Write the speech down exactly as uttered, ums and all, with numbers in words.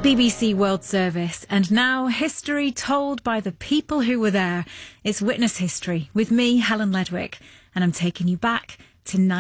B B C World Service, and now history told by the people who were there. It's Witness History with me, Helen Ledwick, and I'm taking you back to